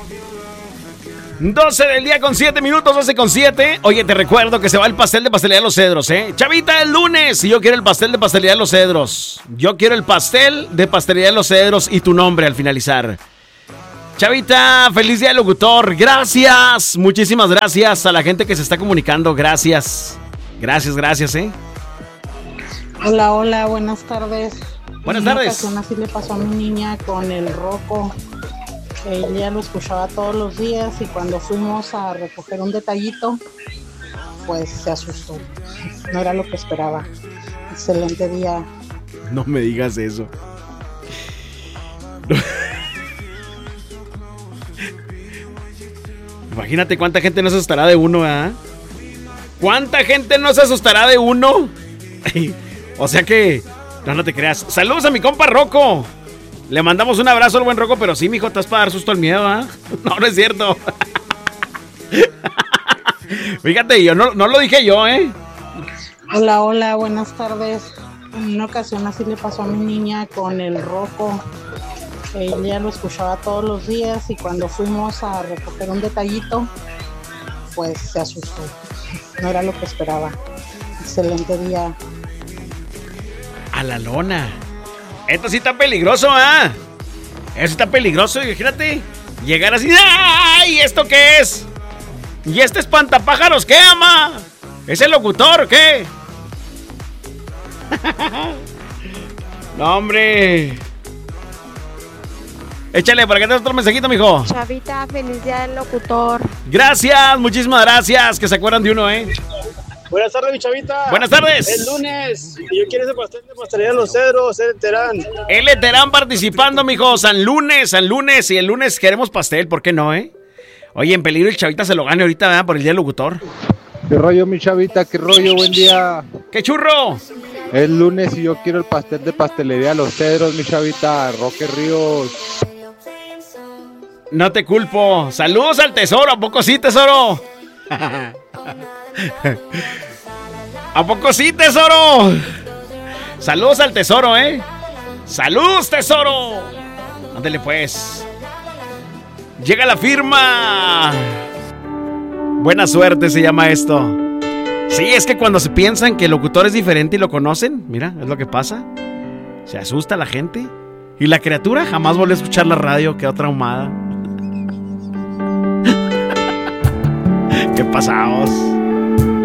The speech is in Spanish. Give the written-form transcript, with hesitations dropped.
12 del día con 7 minutos, 12 con 7. Oye, te recuerdo que se va el pastel de Pastelería Los Cedros, ¿eh? Chavita, el lunes. Y yo quiero el pastel de Pastelería Los Cedros. Yo quiero el pastel de Pastelería Los Cedros y tu nombre al finalizar. Chavita, feliz día del locutor. Gracias, muchísimas gracias a la gente que se está comunicando. Gracias, gracias, ¿eh? Hola, buenas tardes. Buenas tardes. En una ocasión así le pasó a mi niña con el Rocco. Ella lo escuchaba todos los días y cuando fuimos a recoger un detallito, pues se asustó. No era lo que esperaba. Excelente día. No me digas eso. Imagínate cuánta gente no se asustará de uno, ¿eh? ¿Cuánta gente no se asustará de uno? O sea que... No te creas. Saludos a mi compa Rocco. Le mandamos un abrazo al buen Rocco, pero sí, mijo, estás para dar susto al miedo, ¿ah? ¿Eh? No es cierto. Fíjate, yo no lo dije yo, ¿eh? Hola, buenas tardes. En una ocasión así le pasó a mi niña con el Rocco. Ella lo escuchaba todos los días y cuando fuimos a recoger un detallito, pues se asustó. No era lo que esperaba. Excelente día. A la lona. Esto sí está peligroso, ¿ah? Eso está peligroso, imagínate. Llegar así, ¡ay! ¿Esto qué es? ¿Y este espantapájaros qué, ama? ¿Es el locutor qué? No, hombre. Échale, para que te otro mensajito, mijo. Chavita, feliz día del locutor. Gracias, muchísimas gracias. Que se acuerdan de uno, ¿eh? Buenas tardes, mi chavita. Buenas tardes. El lunes. Yo quiero ese pastel de Pastelería Los Cedros, el Terán. El Terán participando, mijo. San lunes. Y el lunes queremos pastel, ¿por qué no, eh? Oye, en peligro el chavita se lo gane ahorita, ¿verdad? Por el día del locutor. ¿Qué rollo, mi chavita? ¿Qué rollo? Buen día. ¡Qué churro! El lunes y yo quiero el pastel de Pastelería Los Cedros, mi chavita. Roque Ríos. No te culpo. Saludos al tesoro. ¿A poco sí, tesoro? ¿A poco sí, tesoro? Saludos al tesoro, ¿eh? ¡Saludos, tesoro! Ándale, pues. Llega la firma. Buena suerte se llama esto. Sí, es que cuando se piensan que el locutor es diferente y lo conocen, mira, es lo que pasa. Se asusta la gente. Y la criatura jamás volvió a escuchar la radio, quedó traumada. ¿Qué pasaos?